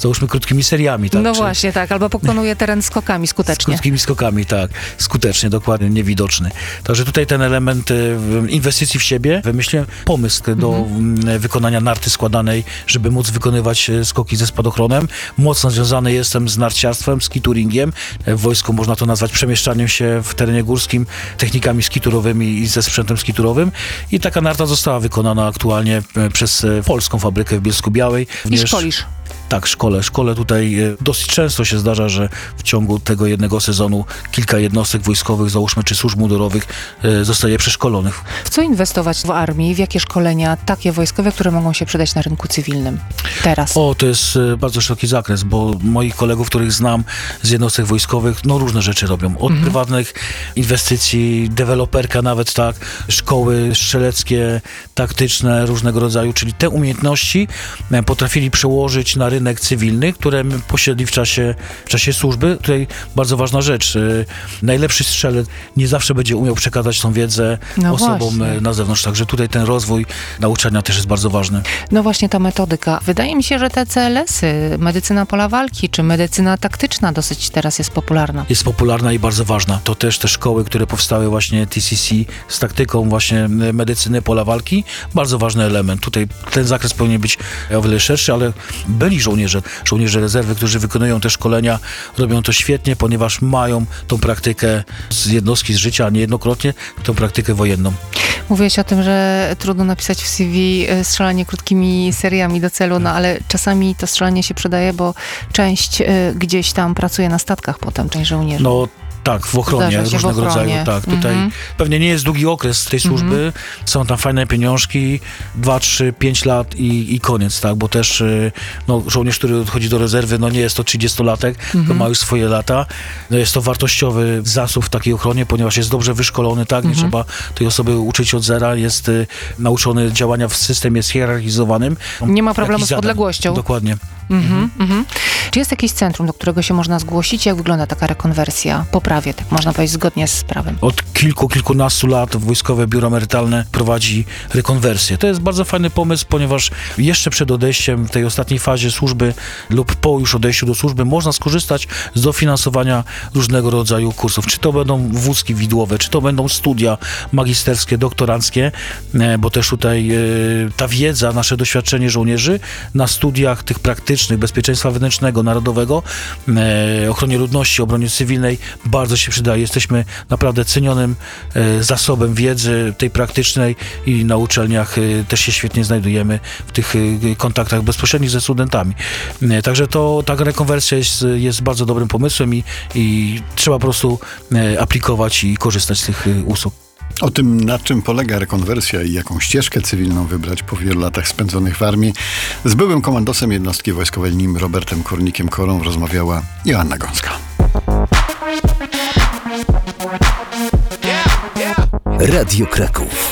załóżmy krótkimi seriami. Tak? No właśnie, tak, albo pokonuje teren skokami skutecznie. Z krótkimi skokami, tak. Skutecznie, dokładnie, niewidoczny. Także tutaj ten element inwestycji w siebie, wymyśliłem pomysł do wykonania narty składanej, żeby móc wykonywać skoki ze spadochronem. Mocno związany jestem z narciarstwem, skituringiem. W wojsku można to nazwać przemieszczaniem się w terenie górskim, technikami skiturowymi i ze sprzętem skiturowym. I taka narta została wykonana aktualnie przez polską fabrykę w Bielsku-Białej. I szkolisz. Tak, szkole tutaj dosyć często się zdarza, że w ciągu tego jednego sezonu kilka jednostek wojskowych, załóżmy, czy służb mundurowych zostaje przeszkolonych. W co inwestować w armii? W jakie szkolenia takie wojskowe, które mogą się przydać na rynku cywilnym teraz? To jest bardzo szeroki zakres, bo moich kolegów, których znam z jednostek wojskowych, no różne rzeczy robią. Od prywatnych inwestycji, deweloperka nawet, tak, szkoły strzeleckie, taktyczne, różnego rodzaju, czyli te umiejętności potrafili przełożyć na rynek cywilny, które posiedli w czasie służby. Tutaj bardzo ważna rzecz. Najlepszy strzelec nie zawsze będzie umiał przekazać tą wiedzę osobom na zewnątrz. Także tutaj ten rozwój nauczania też jest bardzo ważny. No właśnie ta metodyka. Wydaje mi się, że te CLS-y, medycyna pola walki, czy medycyna taktyczna dosyć teraz jest popularna. Jest popularna i bardzo ważna. To też te szkoły, które powstały właśnie TCC z taktyką właśnie medycyny pola walki. Bardzo ważny element. Tutaj ten zakres powinien być o wiele szerszy, ale byli żołnierze rezerwy, którzy wykonują te szkolenia, robią to świetnie, ponieważ mają tą praktykę z jednostki z życia, a niejednokrotnie tą praktykę wojenną. Mówiłeś o tym, że trudno napisać w CV strzelanie krótkimi seriami do celu, no ale czasami to strzelanie się przydaje, bo część gdzieś tam pracuje na statkach potem, część żołnierzy. No tak, w ochronie różnego rodzaju. Tak, tutaj pewnie nie jest długi okres tej służby. Są tam fajne pieniążki, 2, 3, 5 lat i koniec, tak, bo też żołnierz, który odchodzi do rezerwy, no nie jest to 30-latek, tylko ma już swoje lata. No jest to wartościowy zasób w takiej ochronie, ponieważ jest dobrze wyszkolony, tak, nie trzeba tej osoby uczyć od zera, jest nauczony działania w systemie zhierarchizowanym. Nie ma problemu z podległością. Dokładnie. Czy jest jakieś centrum, do którego się można zgłosić? Jak wygląda taka rekonwersja? Poprawie, tak można powiedzieć, zgodnie z prawem. Od kilkunastu lat Wojskowe Biuro Emerytalne prowadzi rekonwersję. To jest bardzo fajny pomysł, ponieważ jeszcze przed odejściem w tej ostatniej fazie służby lub po już odejściu do służby można skorzystać z dofinansowania różnego rodzaju kursów. Czy to będą wózki widłowe, czy to będą studia magisterskie, doktoranckie, bo też tutaj ta wiedza, nasze doświadczenie żołnierzy na studiach tych praktycznych, bezpieczeństwa wewnętrznego, narodowego, ochronie ludności, obronie cywilnej bardzo się przydaje. Jesteśmy naprawdę cenionym zasobem wiedzy tej praktycznej i na uczelniach też się świetnie znajdujemy w tych kontaktach bezpośrednich ze studentami. Także taka rekonwersja jest bardzo dobrym pomysłem i trzeba po prostu aplikować i korzystać z tych usług. O tym, na czym polega rekonwersja i jaką ścieżkę cywilną wybrać po wielu latach spędzonych w armii, z byłym komandosem jednostki wojskowej NIM Robertem Kornikiem-Korą rozmawiała Joanna Gąska. Radio Kraków.